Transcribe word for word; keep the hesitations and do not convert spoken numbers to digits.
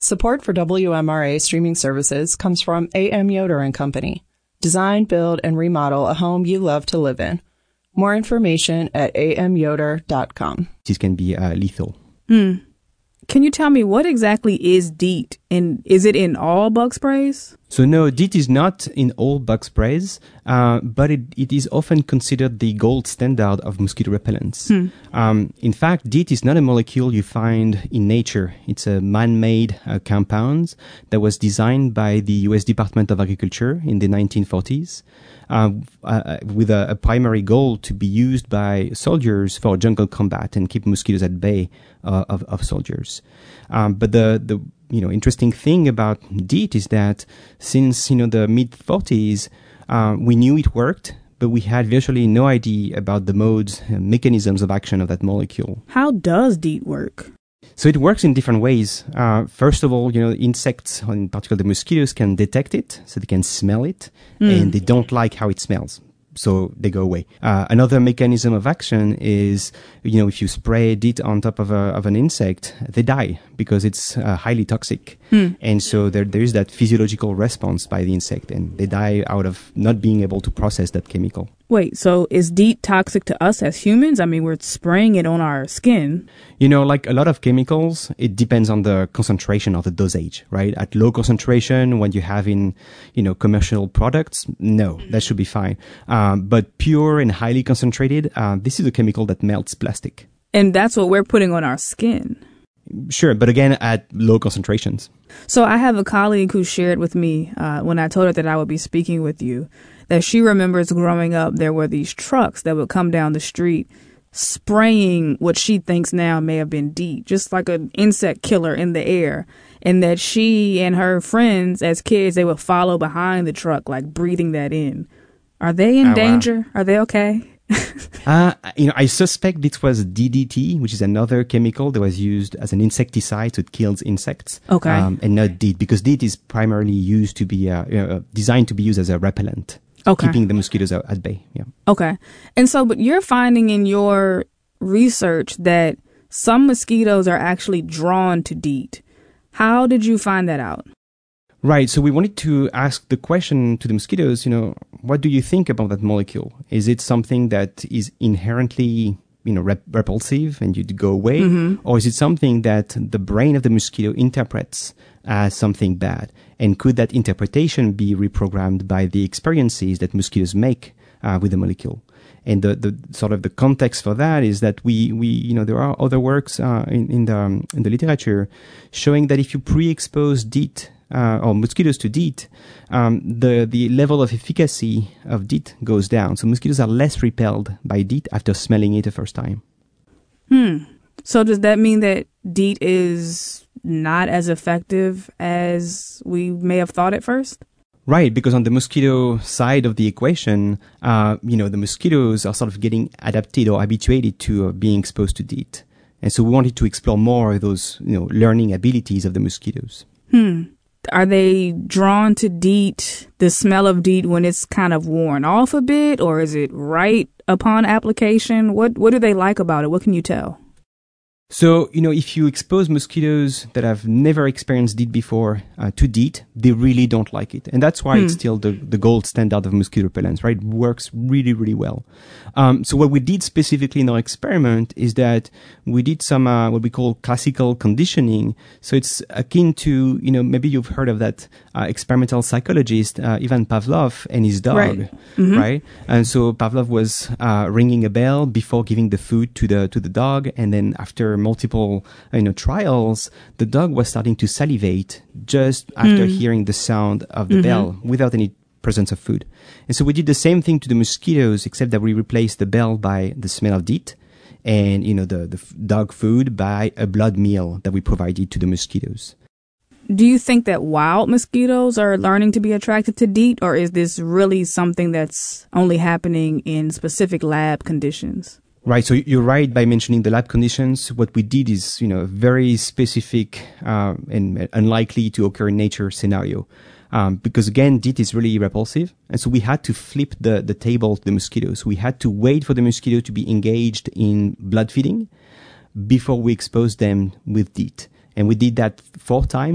Support for W M R A streaming services comes from A M Yoder and Company. Design, build, and remodel a home you love to live in. More information at a m yoder dot com. This can be uh, lethal. Hmm. Can you tell me what exactly is DEET, and is it in all bug sprays? So no, DEET is not in all bug sprays, uh, but it, it is often considered the gold standard of mosquito repellents. Hmm. Um, in fact, DEET is not a molecule you find in nature. It's a man-made uh, compound that was designed by the U S Department of Agriculture in the nineteen forties. Uh, uh, with a, a primary goal to be used by soldiers for jungle combat and keep mosquitoes at bay uh, of, of soldiers. Um, but the, the you know interesting thing about DEET is that since you know the mid forties, uh, we knew it worked, but we had virtually no idea about the modes and mechanisms of action of that molecule. How does DEET work? So it works in different ways. Uh, first of all, you know, insects, in particular the mosquitoes, can detect it, so they can smell it, mm. and they don't like how it smells, so they go away. Uh, another mechanism of action is, you know, if you spray DEET on top of a, of an insect, they die because it's uh, highly toxic. Mm. And so there, there is that physiological response by the insect, and they die out of not being able to process that chemical. Wait, so is DEET toxic to us as humans? I mean, we're spraying it on our skin. You know, like a lot of chemicals, it depends on the concentration or the dosage, right? At low concentration, when you have in, you know, commercial products, no, that should be fine. Um, but pure and highly concentrated, uh, this is a chemical that melts plastic. And that's what we're putting on our skin. Sure, but again, at low concentrations. So I have a colleague who shared with me uh, when I told her that I would be speaking with you, that she remembers growing up, there were these trucks that would come down the street spraying what she thinks now may have been DEET, just like an insect killer in the air. And that she and her friends as kids, they would follow behind the truck, like breathing that in. Are they in oh, danger? Wow. Are they okay? uh, you know, I suspect it was D D T, which is another chemical that was used as an insecticide, so it kills insects. Okay. Um, and not DEET, because DEET is primarily used to be, uh, uh, designed to be used as a repellent. Okay. Keeping the mosquitoes out at bay. Yeah. Okay. And so, but you're finding in your research that some mosquitoes are actually drawn to DEET. How did you find that out? Right. So we wanted to ask the question to the mosquitoes, you know, what do you think about that molecule? Is it something that is inherently, you know, rep- repulsive and you'd go away? Mm-hmm. Or is it something that the brain of the mosquito interprets as something bad? And could that interpretation be reprogrammed by the experiences that mosquitoes make uh, with the molecule? And the, the sort of the context for that is that we, we you know, there are other works uh, in, in, the, um, in the literature showing that if you pre-expose DEET uh, or mosquitoes to DEET, um, the, the level of efficacy of DEET goes down. So mosquitoes are less repelled by DEET after smelling it the first time. Hmm. So does that mean that DEET is not as effective as we may have thought at first? Right, because on the mosquito side of the equation, uh, you know, the mosquitoes are sort of getting adapted or habituated to uh, being exposed to DEET. And so we wanted to explore more of those, you know, learning abilities of the mosquitoes. Hmm. Are they drawn to DEET, the smell of DEET, when it's kind of worn off a bit, or is it right upon application? What What do they like about it? What can you tell? So, you know, if you expose mosquitoes that have never experienced DEET before uh, to DEET, they really don't like it. And that's why hmm. it's still the, the gold standard of mosquito repellents, right? It works really, really well. Um, so what we did specifically in our experiment is that we did some, uh, what we call classical conditioning. So it's akin to, you know, maybe you've heard of that uh, experimental psychologist, uh, Ivan Pavlov, and his dog, right? Mm-hmm. right? And so Pavlov was uh, ringing a bell before giving the food to the to the dog, and then after multiple, you know, trials, the dog was starting to salivate just after mm. hearing the sound of the mm-hmm. bell without any presence of food. And so we did the same thing to the mosquitoes, except that we replaced the bell by the smell of DEET, and, you know, the, the f- dog food by a blood meal that we provided to the mosquitoes. Do you think that wild mosquitoes are learning to be attracted to DEET, or is this really something that's only happening in specific lab conditions? Right. So you're right by mentioning the lab conditions. What we did is, you know, a very specific uh, and unlikely to occur in nature scenario. Um, because again, DEET is really repulsive. And so we had to flip the, the table to the mosquitoes. We had to wait for the mosquito to be engaged in blood feeding before we exposed them with DEET. And we did that four times.